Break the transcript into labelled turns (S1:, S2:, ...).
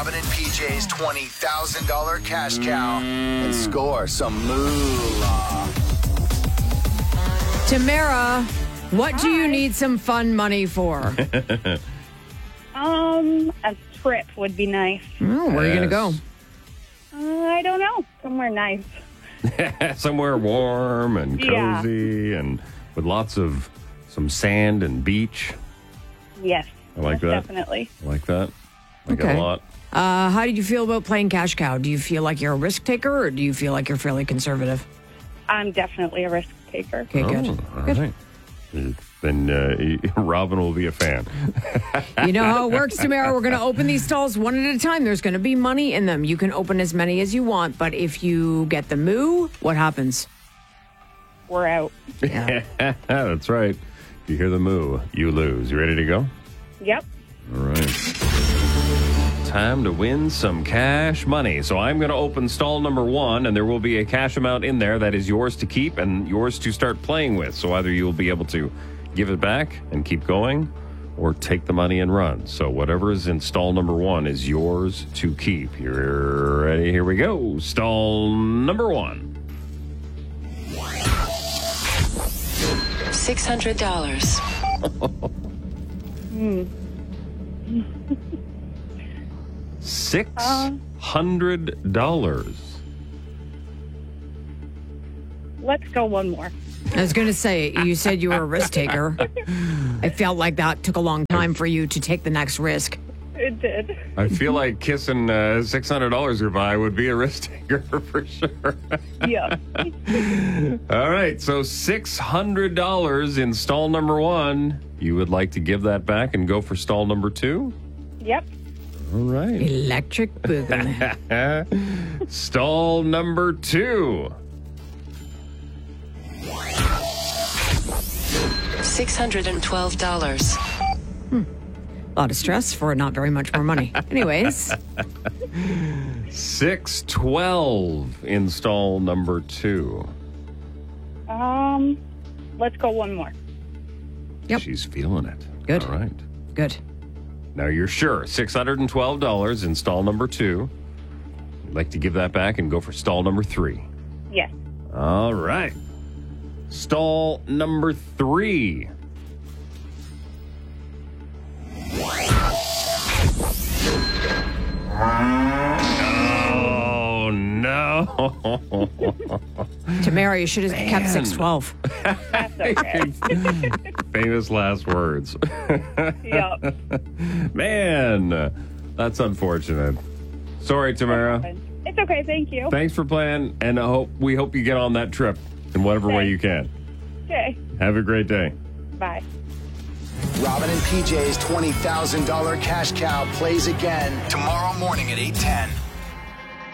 S1: Robin and PJ's $20,000 cash cow and score some moolah.
S2: Tamara, what do you need some fun money for?
S3: A trip would be nice.
S2: Oh, where are you going to go?
S3: I don't know. Somewhere nice.
S4: Somewhere warm and cozy and with lots of some sand and beach.
S3: Yes.
S4: I like that.
S3: Definitely.
S4: I like that. I like it
S2: Okay.
S4: a lot.
S2: How do you feel about playing cash cow? Do you feel like you're a risk taker or do you feel like you're fairly conservative?
S3: I'm definitely a risk taker.
S2: Okay, good.
S4: All
S2: Good.
S4: right. Then Robin will be a fan.
S2: You know how it works, Tamara. We're going to open these stalls one at a time. There's going to be money in them. You can open as many as you want, but if you get the moo, what happens?
S3: We're out.
S2: Yeah.
S4: That's right. If you hear the moo, you lose. You ready to go?
S3: Yep.
S4: All right. Time to win some cash money. So I'm going to open stall number 1, and there will be a cash amount in there that is yours to keep and yours to start playing with. So either you'll be able to give it back and keep going or take the money and run. So whatever is in stall number 1 is yours to keep. You're ready? Here we go. Stall number 1.
S5: $600.
S4: $600.
S3: Let's go one more.
S2: I was going to say, you said you were a risk taker. I felt like that took a long time for you to take the next risk.
S3: It did.
S4: I feel like kissing $600 goodbye would be a risk taker for sure.
S3: Yeah.
S4: All right, so $600 in stall number 1. You would like to give that back and go for stall number 2?
S3: Yep.
S4: All right.
S2: Electric Boogaloo.
S4: Stall number 2.
S5: $612.
S2: A lot of stress for not very much more money. Anyways.
S4: $612 in stall number 2.
S3: Let's go one more.
S2: Yep.
S4: She's feeling it.
S2: Good.
S4: All right.
S2: Good.
S4: Now you're sure. $612 in stall number 2. You'd like to give that back and go for stall number 3.
S3: Yes.
S4: All right. Stall number 3. Oh, no.
S2: Tamara, you should have kept 612.
S3: That's okay.
S4: Famous last words.
S3: Yep.
S4: Man, that's unfortunate. Sorry, Tamara.
S3: It's okay. Thank you.
S4: Thanks for playing, and we hope you get on that trip in whatever way you can.
S3: Okay.
S4: Have a great day.
S3: Bye.
S1: Robin and PJ's $20,000 cash cow plays again tomorrow morning at 8:10.